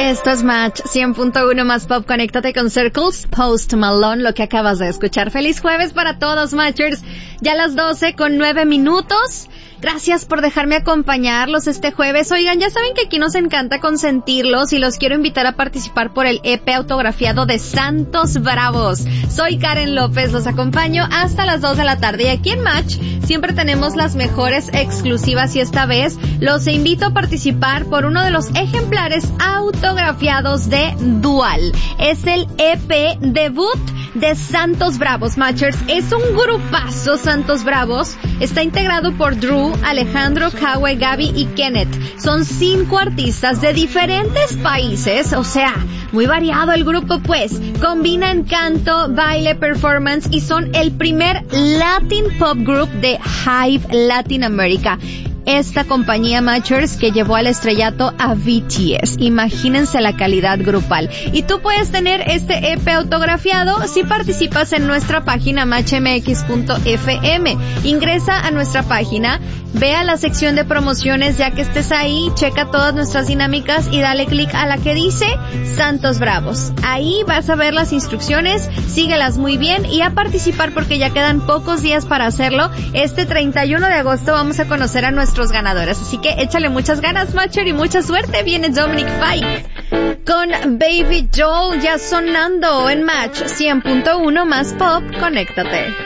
Esto es Match 100.1 más Pop. Conéctate con Circles, Post Malone, lo que acabas de escuchar. Feliz jueves para todos, Matchers. Ya las 12:09. Gracias por dejarme acompañarlos este jueves. Oigan, ya saben que aquí nos encanta consentirlos y los quiero invitar a participar por el EP autografiado de Santos Bravos. Soy Karen López, los acompaño hasta las 2 de la tarde y aquí en Match siempre tenemos las mejores exclusivas y esta vez los invito a participar por uno de los ejemplares autografiados de Dual. Es el EP debut de Santos Bravos, Matchers. Es un grupazo, Santos Bravos. Está integrado por Drew, Alejandro, Kawe, Gaby y Kenneth. Son 5 artistas de diferentes países, o sea, muy variado el grupo, pues. Combinan canto, baile, performance y son el primer Latin Pop Group de Hive Latinoamérica. Esta compañía, Matchers, que llevó al estrellato a BTS. Imagínense la calidad grupal. Y tú puedes tener este EP autografiado si participas en nuestra página matchmx.fm. Ingresa a nuestra página, ve a la sección de promociones ya que estés ahí, checa todas nuestras dinámicas y dale clic a la que dice Santos Bravos. Ahí vas a ver las instrucciones, síguelas muy bien y a participar porque ya quedan pocos días para hacerlo. Este 31 de agosto vamos a conocer a nuestros ganadores, así que échale muchas ganas, Matcher, y mucha suerte. Viene Dominic Fike con Baby Joel ya sonando en Match 100.1 más Pop. Conéctate.